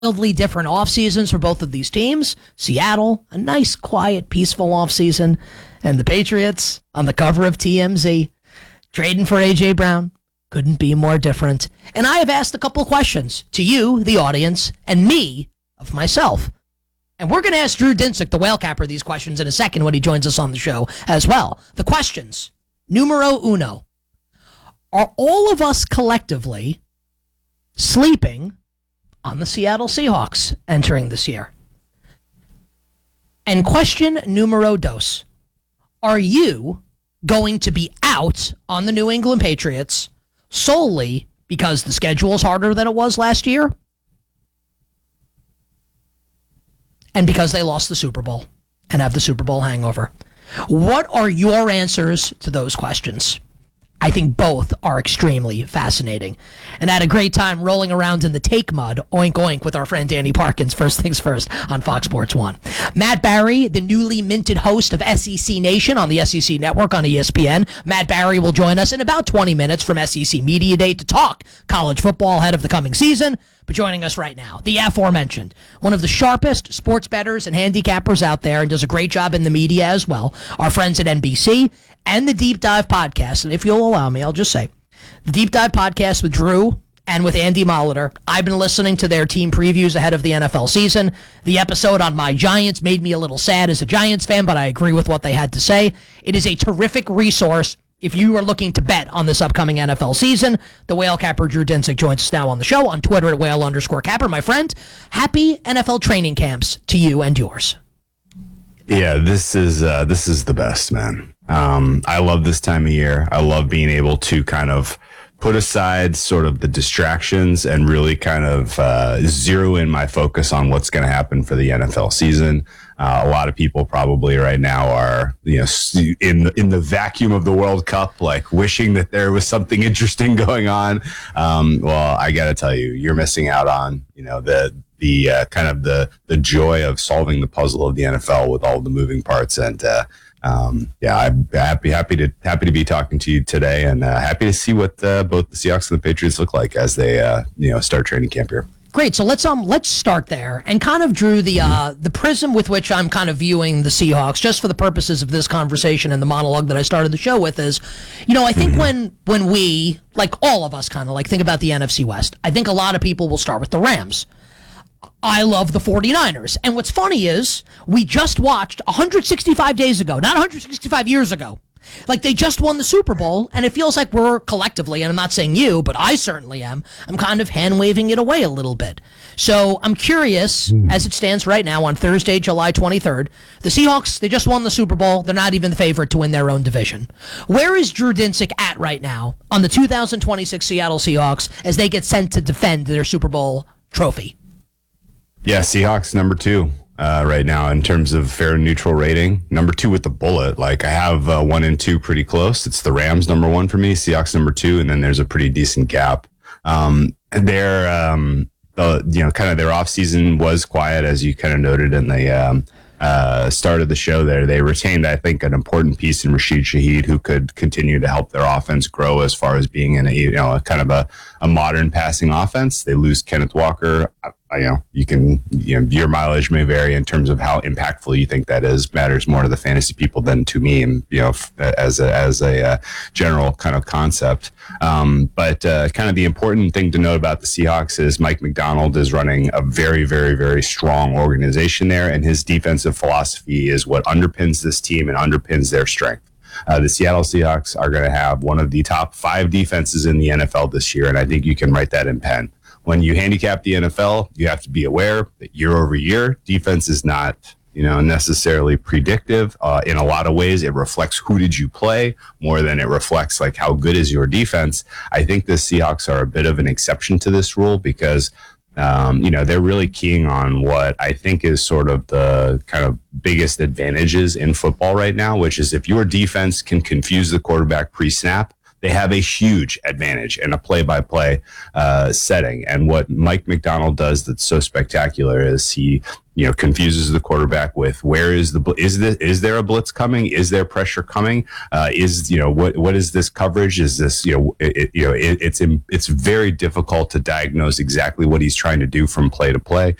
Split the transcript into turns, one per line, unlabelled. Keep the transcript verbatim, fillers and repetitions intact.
wildly different off seasons for both of these teams. Seattle, a nice, quiet, peaceful off season, and the Patriots on the cover of T M Z, trading for A J Brown. Couldn't be more different. And I have asked a couple of questions to you, the audience, and me, of myself. And we're going to ask Drew Dinsick, the whale capper, these questions in a second when he joins us on the show as well. The questions, numero uno. Are all of us collectively sleeping on the Seattle Seahawks entering this year? And question numero dos. Are you going to be out on the New England Patriots solely because the schedule is harder than it was last year and because they lost the Super Bowl and have the Super Bowl hangover? What are your answers to those questions? I think both are extremely fascinating. And I had a great time rolling around in the take mud, oink oink, with our friend Danny Parkins, first things first, on Fox Sports one. Matt Barry, the newly minted host of S E C Nation on the S E C Network on E S P N. Matt Barry will join us in about twenty minutes from S E C Media Day to talk college football ahead of the coming season. But joining us right now, the aforementioned, one of the sharpest sports bettors and handicappers out there, and does a great job in the media as well, our friends at N B C and the Deep Dive Podcast. And if you'll allow me, I'll just say, the Deep Dive Podcast with Drew and with Andy Molitor. I've been listening to their team previews ahead of the N F L season. The episode on my Giants made me a little sad as a Giants fan, but I agree with what they had to say. It is a terrific resource if you are looking to bet on this upcoming N F L season. The whale capper Drew Dinsick joins us now on the show on Twitter at whale underscore capper. My friend, happy N F L training camps to you and yours.
Yeah, this is uh, this is the best, man. Um, I love this time of year. I love being able to kind of put aside sort of the distractions and really kind of uh, zero in my focus on what's going to happen for the N F L season. Uh, a lot of people probably right now are, you know, in the, in the vacuum of the World Cup, like wishing that there was something interesting going on. Um, well, I got to tell you, you're missing out on, you know, the the uh, kind of the the joy of solving the puzzle of the N F L with all the moving parts. And uh, um, yeah, I'm happy happy to happy to be talking to you today, and uh, happy to see what uh, both the Seahawks and the Patriots look like as they uh, you know start training camp here.
Great. So let's um let's start there and kind of Drew the uh the prism with which I'm kind of viewing the Seahawks, just for the purposes of this conversation and the monologue that I started the show with, is, you know, I think when when we, like all of us, kind of like think about the N F C West, I think a lot of people will start with the Rams. I love the 49ers. And what's funny is we just watched one hundred sixty-five days ago, not one hundred sixty-five years ago. Like, they just won the Super Bowl, and it feels like we're collectively, and I'm not saying you, but I certainly am, I'm kind of hand-waving it away a little bit. So I'm curious, mm. as it stands right now on Thursday, July twenty-third, the Seahawks, they just won the Super Bowl. They're not even the favorite to win their own division. Where is Drew Dinsick at right now on the two thousand twenty-six Seattle Seahawks as they get sent to defend their Super Bowl trophy?
Yeah, Seahawks number two. Uh, right now in terms of fair and neutral rating, number two with the bullet. Like, I have uh, one and two pretty close. It's the Rams number one for me, Seahawks number two, and then there's a pretty decent gap. Um, and their, um, the, you know, kind of their offseason was quiet, as you kind of noted in the um, uh, start of the show there. They retained, I think, an important piece in Rashid Shaheed, who could continue to help their offense grow as far as being in a, you know, a kind of a, a modern passing offense. They lose Kenneth Walker. I, you know, you can, you know, your mileage may vary in terms of how impactful you think that is. Matters more to the fantasy people than to me, and, you know, as a, as a uh, general kind of concept. Um, but uh, kind of the important thing to note about the Seahawks is Mike McDonald is running a very, very, very strong organization there, and his defensive philosophy is what underpins this team and underpins their strength. Uh, the Seattle Seahawks are going to have one of the top five defenses in the N F L this year, and I think you can write that in pen. When you handicap the N F L, you have to be aware that year over year, defense is not, you know, necessarily predictive. Uh, in a lot of ways, it reflects who did you play more than it reflects like how good is your defense. I think the Seahawks are a bit of an exception to this rule because, um, you know, they're really keying on what I think is sort of the kind of biggest advantages in football right now, which is if your defense can confuse the quarterback pre-snap, they have a huge advantage in a play-by-play uh, setting. And what Mike Macdonald does that's so spectacular is he, you know, confuses the quarterback with where is the bl- is this is there a blitz coming? Is there pressure coming? Uh, is you know what what is this coverage? Is this you know it, it, you know it, it's it's very difficult to diagnose exactly what he's trying to do from play to play.